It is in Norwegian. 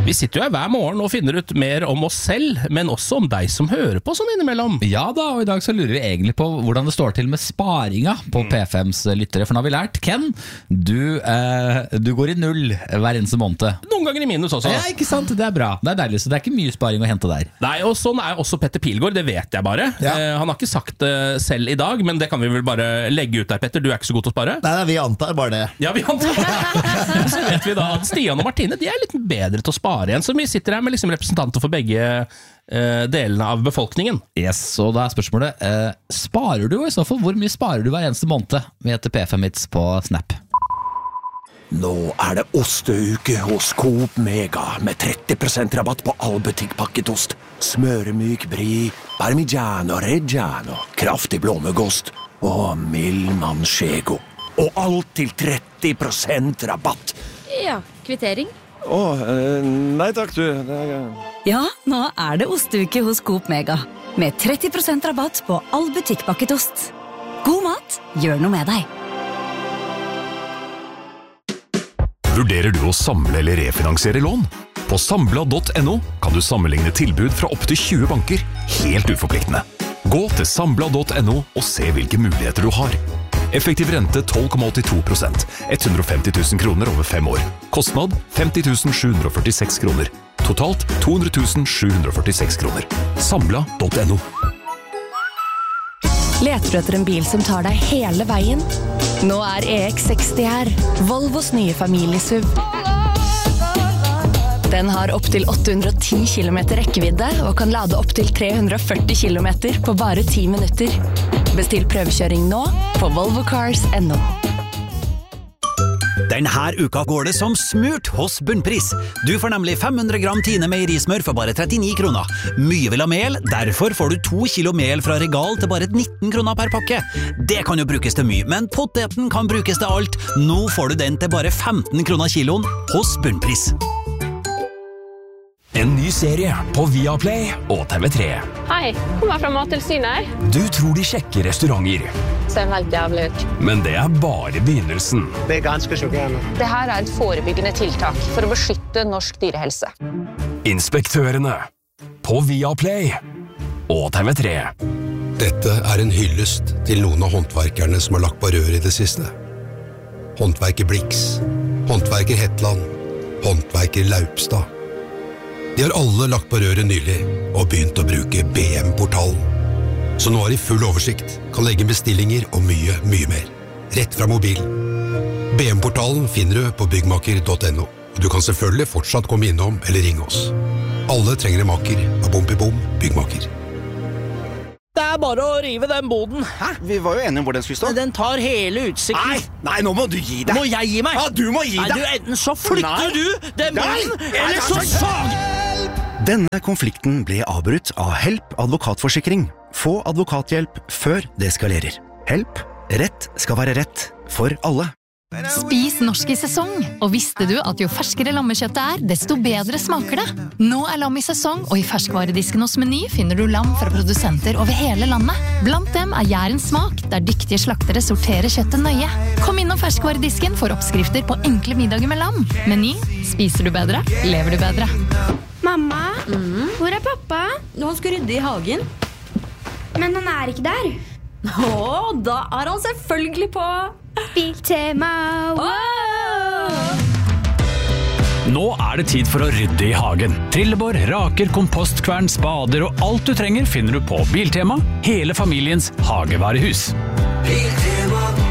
Vi sitter jo her hver morgen og finner ut mer om oss selv, men også om deg som hører på sånn innimellom. Ja da, og i dag så lurer vi egentlig på hvordan det står til med sparinga på P5s lyttere. For nå har vi lært, Ken, du går i null hver eneste måned. Noen ganger i minus også. Ja, ikke sant? Det er bra. Det er deilig, så det er ikke mye sparing å hente der. Nei, og sånn er også Petter Pilgaard, det vet jeg bare. Han har ikke sagt det selv i dag, men det kan vi vel bare legge ut der, Petter. Du er ikke så god til å spare? Nei, vi antar bare det. Ja, vi antar det. Så vet vi da at Stian og Martine, de er litt bedre til å spare igjen, så vi sitter her med liksom representanter for begge delene av befolkningen. Yes, og da er spørsmålet, sparer du, og i så fall hvor mye sparer du hver eneste måned? Vi heter P5hits på Snap. Nå er det osteuke hos Coop Mega med 30% rabatt på all butikkpakket ost. Smøremyk brie, parmigiano reggiano, kraftig blåmuggost og mild manchego. Og alt til 30% rabatt. Ja, kvittering. Nei takk, du. Ja, nå er det osteuke hos Coop Mega. Med 30% rabatt på all butikkpakket ost. God mat, gjør noe med deg. Vurderer du å samle eller refinansiere lån? På Sambla.no kan du sammenligne tilbud fra opp til 20 banker, helt uforpliktende. Gå til Sambla.no og se hvilke muligheter du har. Effektiv rente 12,82%, 150 000 kroner over 5 år. Kostnad 50 746 kroner. Totalt 200 746 kroner. Sambla.no. Leter du etter en bil som tar deg hele veien? Nå er EX60 her, Volvos nye familiesuv. Den har opp til 810 km rekkevidde og kan lade opp til 340 km på bare 10 minutter. Bestill prøvekjøring nå på volvocars.no. Denne uka går det som smurt hos Bunnpris. Du får nemlig 500 gram Tine meierismør for bare 39 kroner. Mye vil ha mel, derfor får du 2 kilo mel fra Regal til bare 19 kroner per pakke. Det kan jo brukes til mye, men poteten kan brukes til alt. Nå får du den til bare 15 kroner kiloen hos Bunnpris. En ny serie på Viaplay og TV3. Hei, kommer fra Mattilsynet. Du tror de sjekker restauranter. Ser veldig jævlig ut. Men det er bare begynnelsen. Det er ganske sjokkerende. Det her er et forebyggende tiltak for å beskytte norsk dyrehelse. Inspektørene på Viaplay og TV3. Dette er en hyllest til noen av håndverkerne som har lagt på rør i det siste. Håndverker Blix, håndverker Hetland, håndverker Laupstad. De har alle lagt på røret nylig og begynt å bruke BM-portalen. Så nå har de full oversikt, kan legge bestillinger og mye, mye mer. Rett fra mobilen. BM-portalen finner du på byggmaker.no. Og du kan selvfølgelig fortsatt komme innom eller ringe oss. Alle trenger en maker av Bom byggmaker. Det er bare å rive den boden. Hæ? Vi var jo enige om hvor den skulle stå. Den tar hele utsikten. Nei, nå må du gi deg. Må jeg gi meg? Ja, du må gi deg. Nei, enten så flytter du den boden, eller så sag! Denne konflikten ble avbrutt av Help advokatforsikring. Få advokathjelp før det eskalerer. Help. Rett skal være rett for alle. Spis norsk i sesong, og visste du at jo ferskere lammekjøttet er, desto bedre smaker det. Nå er lam i sesong, og i ferskvaredisken hos Meny finner du lam fra produsenter over hele landet. Blant dem er Jærens smak, der dyktige slaktere sorterer kjøttet nøye. Kom innom ferskvaredisken for oppskrifter på enkle middager med lam. Meny, spiser du bedre, lever du bedre. Mamma, hvor er pappa? Han skal rydde i hagen. Men han er ikke der. Da er han selvfølgelig på Biltema. Nå er det tid for å rydde i hagen. Trillebår, raker, kompostkvern, spader og alt du trenger finner du på Biltema, hele familiens hagevarehus. Biltema.